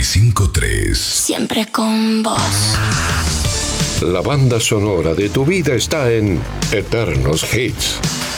95.3. Siempre con vos. La banda sonora de tu vida está en Eternos Hits.